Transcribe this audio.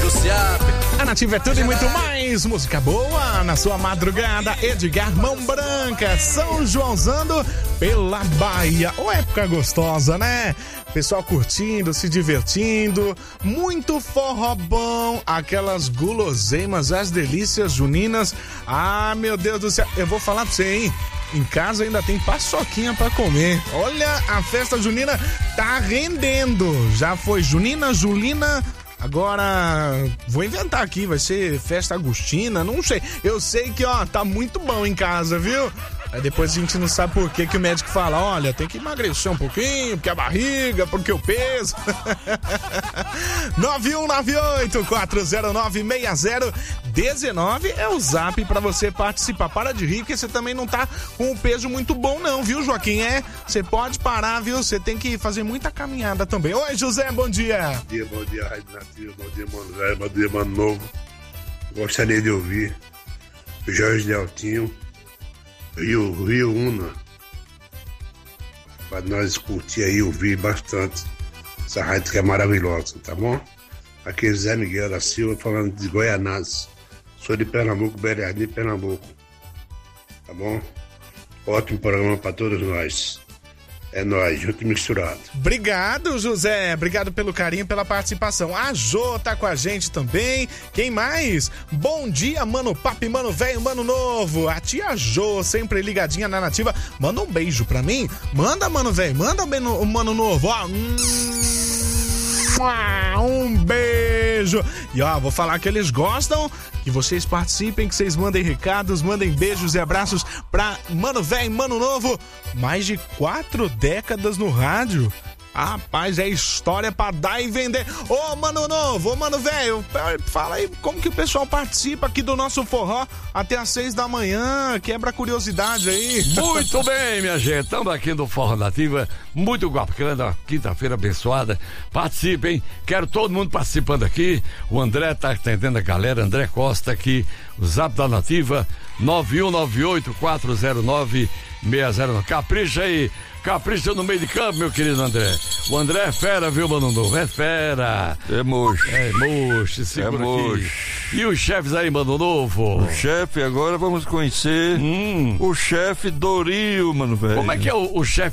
do SEAP. A Nativa é tudo e muito mais. Música boa na sua madrugada. Edgar Mão Branca, São Joãozando pela Bahia. Uma época gostosa, né? Pessoal curtindo, se divertindo. Muito forró bom. Aquelas guloseimas, as delícias juninas. Ah, meu Deus do céu. Eu vou falar pra você, hein? Em casa ainda tem paçoquinha pra comer. Olha, a festa junina tá rendendo. Já foi junina, julina. Agora, vou inventar aqui, vai ser festa agostina, não sei. Eu sei que, ó, tá muito bom em casa, viu? Aí depois a gente não sabe por que o médico fala, olha, tem que emagrecer um pouquinho, porque a barriga, porque o peso. 9198-409-6019 é o zap pra você participar. Para de rir, porque você também não tá com o peso muito bom não, viu, Joaquim? Você pode parar, viu? Você tem que fazer muita caminhada também. Oi, José, bom dia. Bom dia, Rádio Nativa, bom dia, Mano Velho, bom dia, Mano Novo. Gostaria de ouvir o Jorge Deltinho e o Rio Una, para nós curtir aí, ouvir bastante essa rádio que é maravilhosa, tá bom? Aqui é Zé Miguel da Silva falando de Goianás, sou de Pernambuco, Bernardinho, Pernambuco, tá bom? Ótimo programa para todos nós. É nóis, junto e misturado. Obrigado, José. Obrigado pelo carinho, pela participação. A Jô tá com a gente também. Quem mais? Bom dia, Mano Papi, Mano Velho, Mano Novo. A tia Jô, sempre ligadinha na Nativa. Manda um beijo pra mim. Manda, Mano Velho. Manda o Mano Novo. Ó. Um beijo. E ó, vou falar que eles gostam que vocês participem, que vocês mandem recados, mandem beijos e abraços pra Mano Velho, Mano Novo. Mais de 4 décadas no rádio. Rapaz, é história pra dar e vender. Ô, Mano Novo, ô, Mano Velho, fala aí como que o pessoal participa aqui do nosso forró até às 6 da manhã. Quebra a curiosidade aí. Muito bem, minha gente. Estamos aqui no Forró Nativa. Muito bacana, quinta-feira abençoada. Participem. Quero todo mundo participando aqui. O André tá atendendo a galera. André Costa aqui. O Zap da Nativa 9198-409-60. Capricha aí. Capricha no meio de campo, meu querido André. O André é fera, viu, Mano Novo? É fera. É mocho. É mocho, segura aqui. E os chefes aí, Mano Novo? O chefe, agora vamos conhecer o chefe Doril, mano velho. Como é que é o chefe